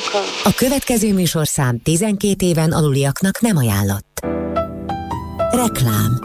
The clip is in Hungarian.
A következő műsorszám 12 éven aluliaknak nem ajánlott. Reklám.